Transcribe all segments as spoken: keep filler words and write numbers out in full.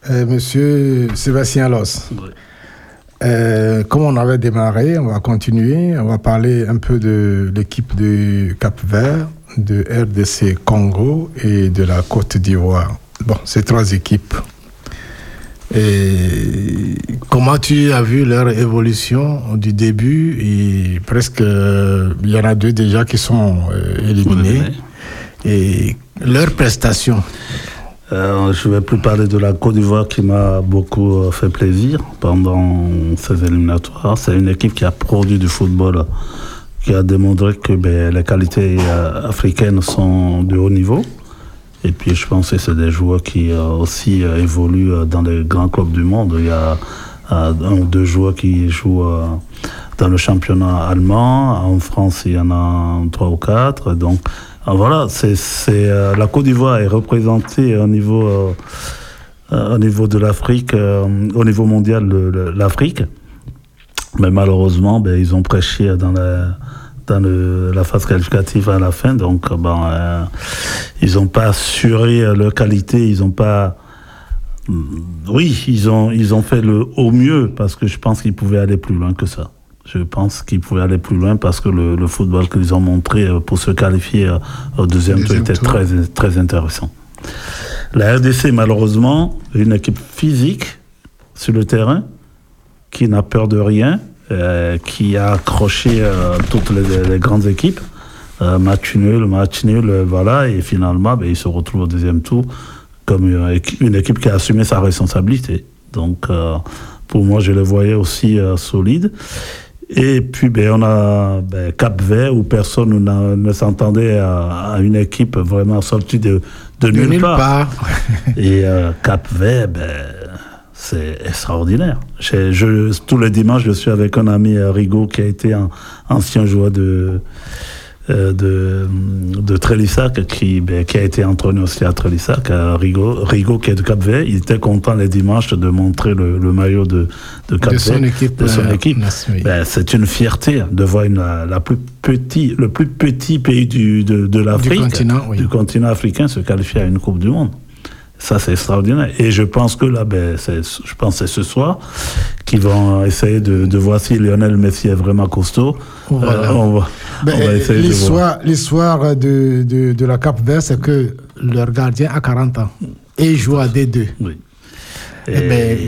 Euh, monsieur Sébastien Los. Oui. Euh, comme on avait démarré, on va continuer. On va parler un peu de l'équipe de Cap-Vert, de R D C Congo et de la Côte d'Ivoire. Bon, ces trois équipes. Et comment tu as vu leur évolution du début et presque euh, il y en a deux déjà qui sont euh, éliminés. Et leurs prestations. Euh, je ne vais plus parler de la Côte d'Ivoire qui m'a beaucoup euh, fait plaisir pendant ces éliminatoires. C'est une équipe qui a produit du football, qui a démontré que ben, les qualités euh, africaines sont de haut niveau. Et puis je pense que c'est des joueurs qui euh, aussi euh, évoluent euh, dans les grands clubs du monde. Il y a euh, un ou deux joueurs qui jouent euh, dans le championnat allemand. En France, il y en a trois ou quatre. Donc voilà, c'est, c'est, euh, la Côte d'Ivoire est représentée au niveau, euh, euh, au niveau de l'Afrique, euh, au niveau mondial, le, le, l'Afrique. Mais malheureusement, ben, ils ont prêché dans, la, dans le, la phase qualificative à la fin. Donc, ben, euh, ils n'ont pas assuré leur qualité. Ils n'ont pas. Oui, ils ont, ils ont fait le au mieux parce que je pense qu'ils pouvaient aller plus loin que ça. Je pense qu'ils pouvaient aller plus loin parce que le, le football qu'ils ont montré pour se qualifier au deuxième, deuxième tour était tour. très, très intéressant. La R D C, malheureusement, une équipe physique sur le terrain qui n'a peur de rien, euh, qui a accroché euh, toutes les, les grandes équipes. Euh, match nul, match nul, euh, voilà, et finalement, ben, ils se retrouvent au deuxième tour comme une, une équipe qui a assumé sa responsabilité. Donc, euh, pour moi, je les voyais aussi euh, solides. Et puis, ben, on a ben, Cap-Vert, où personne ne, ne s'entendait à, à une équipe vraiment sortie de, de, de nulle, nulle part. part. Et euh, Cap-Vert, ben, c'est extraordinaire. Je, je, tous les dimanches, je suis avec un ami, Rigaud, qui a été un ancien joueur de... de, de Trélissac, qui, ben, qui a été entraîné aussi à Trélissac, Rigaud, Rigaud qui est de Cap-Vert. Il était content les dimanches de montrer le, le maillot de, de Cap-Vert. De son équipe. De son euh, équipe. Oui. Ben, c'est une fierté de voir une, la, la plus petit, le plus petit pays du, de, de l'Afrique, du continent, oui. du continent africain, se qualifier à une Coupe du Monde. Ça, c'est extraordinaire. Et je pense que là, ben, c'est, je pense que c'est ce soir qu'ils vont essayer de, de voir si Lionel Messi est vraiment costaud. Voilà. Euh, on va, ben, on va essayer l'histoire, de voir. L'histoire de, de, de la Cap-Vert, c'est que leur gardien a quarante ans et il joue à D deux. Oui. Et ben,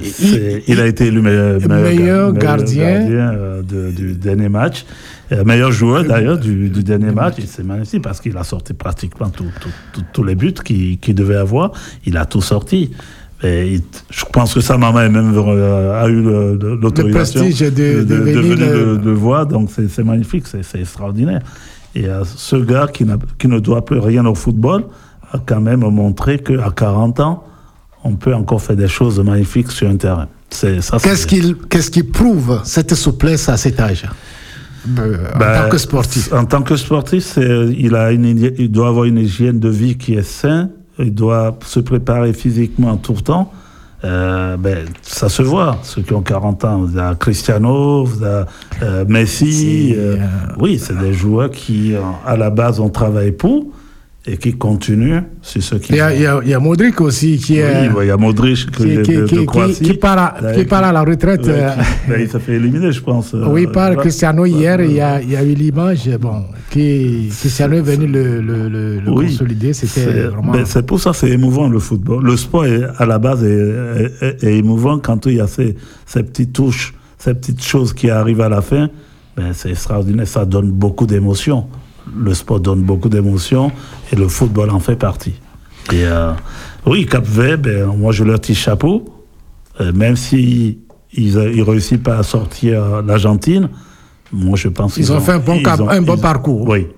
il, il a été élu meilleur, meilleur, meilleur gardien, gardien euh, de, du dernier match. Euh, meilleur joueur d'ailleurs du, du dernier match. Et c'est magnifique parce qu'il a sorti pratiquement tous tout, tout, tout les buts qu'il, qu'il devait avoir. Il a tout sorti. Et il, je pense que sa maman même euh, a eu le, le, l'autorisation le prestige de, de, de, de venir le, le, le voir. Donc c'est, c'est magnifique, c'est, c'est extraordinaire. Et euh, ce gars qui, n'a, qui ne doit plus rien au football a quand même montré qu'à quarante ans, on peut encore faire des choses magnifiques sur un terrain. C'est, ça, qu'est-ce, c'est... qu'il, qu'est-ce qui prouve cette souplesse à cet âge euh, en ben, tant que sportif? En tant que sportif, c'est, il, a une, il doit avoir une hygiène de vie qui est saine, il doit se préparer physiquement tout le temps. Euh, ben, ça se voit, ceux qui ont quarante ans, vous avez Cristiano, vous avez euh, Messi. Euh, euh, oui, c'est des joueurs qui, à la base, ont travaillé pour. Et qui continue, c'est ce qui... Il y a, il y a, il y a Modric aussi qui est... Oui, il y a Modric qui, qui, de, qui, de Croatie. Qui, qui, part à, qui part à la retraite. Ouais, qui, ben, il s'est fait éliminer, je pense. Oui, par voilà. Cristiano hier, il y, a, il y a eu l'image, bon, qui Cristiano est venu le, le, le, le oui, consolider, c'était c'est, vraiment... Ben, c'est pour ça que c'est émouvant, le football. Le sport, est, à la base, est, est, est émouvant quand il y a ces, ces petites touches, ces petites choses qui arrivent à la fin. Ben, c'est extraordinaire, ça donne beaucoup d'émotions. Le sport donne beaucoup d'émotions et le football en fait partie. Et euh, oui, Cap-Vert, ben, moi je leur tire chapeau, euh, même si ils ne réussissent pas à sortir l'Argentine, moi je pense qu'ils ils ont, ont fait un bon, cap, ont, un bon ils, parcours. Oui.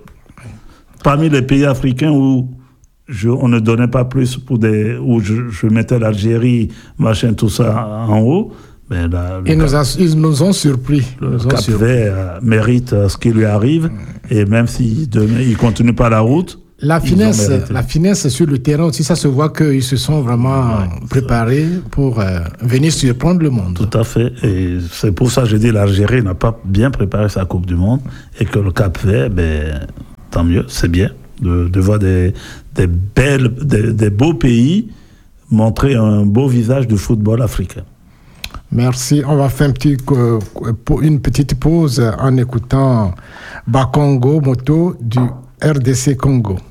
Parmi les pays africains où je, on ne donnait pas plus pour des, où je, je mettais l'Algérie, machin, tout ça en haut. Ben là, ils, nous a, ils nous ont surpris. Le Cap-Vert euh, mérite euh, ce qui lui arrive, mmh. et même s'il ne continue pas la route. La finesse, la finesse sur le terrain aussi, ça se voit qu'ils se sont vraiment ouais, préparés ça. pour euh, venir surprendre le monde. Tout à fait, et c'est pour ça que je dis l'Algérie n'a pas bien préparé sa Coupe du Monde, et que le Cap-Vert, ben, tant mieux, c'est bien de, de voir des, des, belles, des, des beaux pays montrer un beau visage du football africain. Merci. On va faire un petit, euh, une petite pause en écoutant Bakongo Moto du R D C Congo.